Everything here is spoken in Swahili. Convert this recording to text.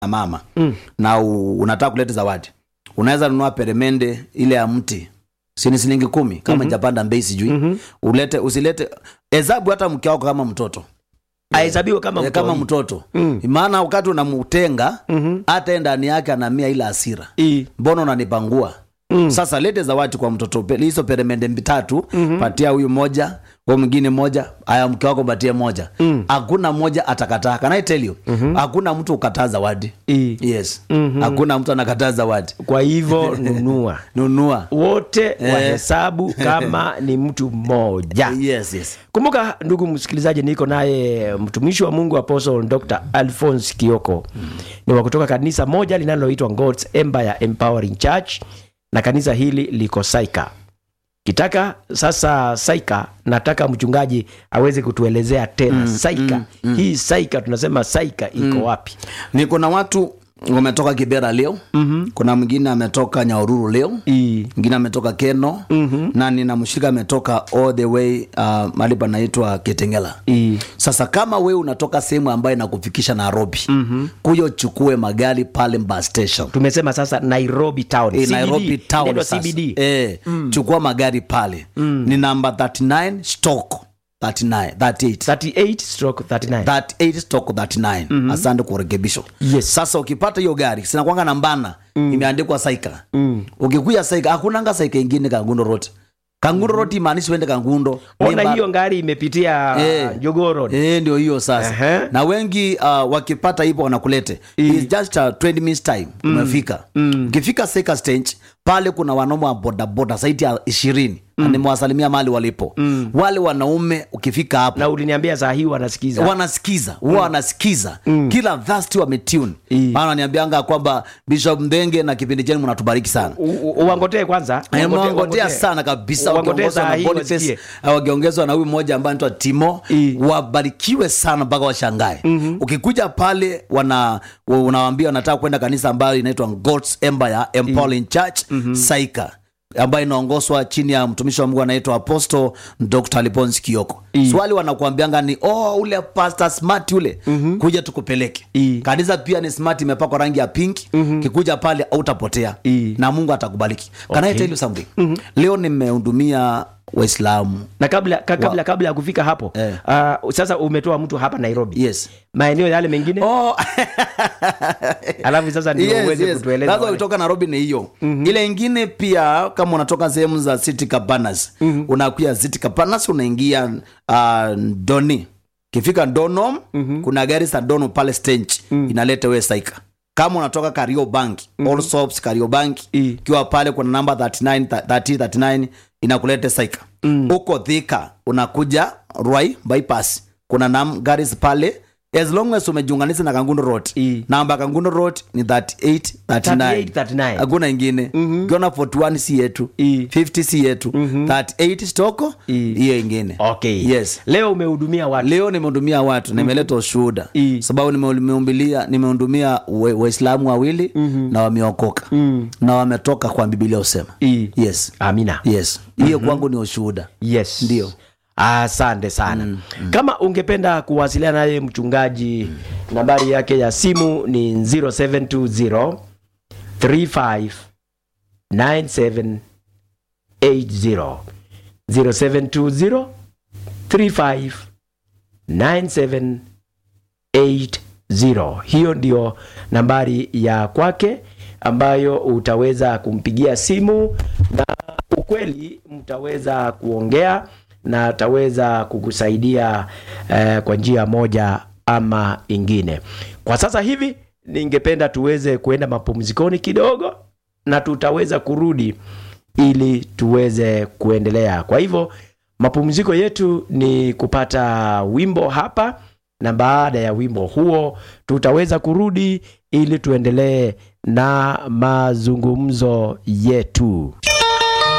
na mama na unataka kuleta zawadi, unaweza nunua peremende ile ya mti sini shilingi 10 kama japanda mbei sijui. Ulete usilete hesabu hata mke wako kama mtoto. Ahesabiwe kama mtoto. Maana wakati unamutenga hata ndani yake anamia ile hasira. Mbona unanipangua? Sasa lete zawadi kwa mtoto. Hizo peremende 3, patia huyu moja, kwa mwingine moja, aya mke wako patie moja. Hakuna moja atakataa. Can I tell you? Hakuna mtu ukataa zawadi. Yes. Hakuna mtu anakataa zawadi. Kwa hivyo nunua. Wote wahesabu kama ni mtu mmoja. Yes. Kumbuka ndugu msikilizaji, niko naye mtumishi wa Mungu Apostle Dr. Alphonse Kioko. Ni wa kutoka kanisa moja linaloitwa God's Empire Empowering Church, na kanisa hili liko Saika. Kitaka sasa Saika, nataka mchungaji aweze kutuelezea tena Saika. Hii Saika tunasema Saika iko wapi? Ni kuna watu wametoka Kibera leo. Kuna mwingine ametoka Nyahururu leo. Mwingine ametoka Keno. Na nina mshirika ametoka all the way mahali panaitwa Kitengela. Sasa kama wewe unatoka sehemu ambayo inakufikisha Nairobi, kuja uchukue magari pale bus station. Tumesema sasa Nairobi town. CBD. Nairobi town sasa. CBD. Chukua magari pale. Ni number 39 stock 38/39. Asante kwa rekebisho. Yes. Sasa ukipata hiyo gari sina kwanga nambana imeandikwa Saika. Ukikuja Saika hakuna Saika nyingine Kangundo Road. Kangundo Road maanishi wende Kangundo. Ona hiyo gari imepitia Jogoo Road. Ndio hiyo sasa. Na wengi wakipata hipo wanakulete. It's just 20 minutes time umefika. Ukifika Saika stage pale kuna wanaume wa boda zaidi ya 20. Nimewasalimia mahali walipo. Wale wanaume ukifika hapo. Na uliniambia saa hii wanasikiza. Wanasikiza. Kila Thursday wametune. Maana wananiambianga kwamba Bishop Mdenge na kipindi chenu mnatubariki sana. Uangotee kwanza. Uangotea sana kabisa. Wakiongezwa na Boniface, wakiongezwa na huyu mmoja ambaye anaitwa Timo. Wabarikiwe sana mpaka washangae. Ukikuja pale unawaambia wanataka kwenda kanisa ambayo inaitwa God's Empire Empowering Church Saika, ambayo inaongozwa chini ya mtumishi wa Mungu anaitwa Apostle Dr. Alphonse Kioko. Swali wanakuambianga ni ule pastor smart ule, kuja tukupeleke. Kanisa pia ni smart, imepakwa rangi ya pink. Kikuja pale hautapotea na Mungu atakubariki. Can I tell you something? Leo nimehudumia Waislamu. Na kabla ya kufika hapo, sasa umetoa mtu hapa Nairobi. Yes. Maeneo yale mengine? Alafu sasa ndio uweze kutueleza. Sasa kutoka Nairobi ni hiyo. Ile nyingine pia kama unatoka sehemu za City Cabanas, unakuja City Cabanas unaingia Doni. Kifika Donom, kuna gari za Dono pale stage inaleta wewe Saika. Kama unatoka Kariobangi, All Soaps Kariobangi, kiwa pale kuna number 39 inakuleta Saika. Uko Thika unakuja Ruai bypass, kuna gari pale. As long as umejiunganisha na Kangundo Road, namba Kangundo Road ni 3839. Hakuna ingine. Ukiona 41 si yetu, 50 si yetu, 38 stoko hiyo ingine. Okay. Yes. Leo umehudumia watu. Leo nimehudumia watu, nimeleta ushuhuda. Sababu nimehudumia Waislamu wawili na wameokoka. Na wametoka kwa Biblia usema. Yes. Amina. Yes. Hiyo kwangu ni ushuhuda. Yes. Ndio. Asante sana. Kama ungependa kuwasiliana naye mchungaji, nambari yake ya simu ni 0720 35 9780. 0720 35 9780. Hiyo ndio nambari ya kwake ambayo utaweza kumpigia simu, na ukweli mtaweza kuongea na ataweza kukusaidia kwa njia moja ama ingine. Kwa sasa hivi ningependa tuweze kuenda mapumzikoni kidogo, na tutaweza kurudi ili tuweze kuendelea. Kwa hivyo mapumziko yetu ni kupata wimbo hapa, na baada ya wimbo huo tutaweza kurudi ili tuendelee na mazungumzo yetu.